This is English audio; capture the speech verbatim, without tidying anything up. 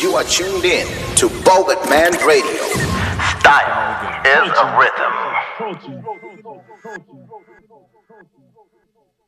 You are tuned in to Bogut Man Radio. Style is a rhythm.